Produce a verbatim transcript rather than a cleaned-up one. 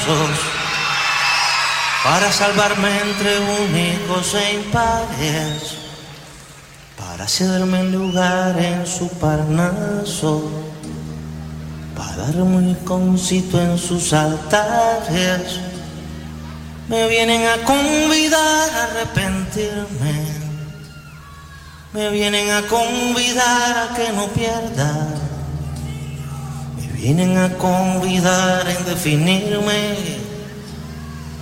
brazos para salvarme entre únicos e impares, para cederme lugar en su Parnaso, para darme un iconcito en sus altares. Me vienen a convidar a arrepentirme, me vienen a convidar a que no pierda, me vienen a convidar en definirme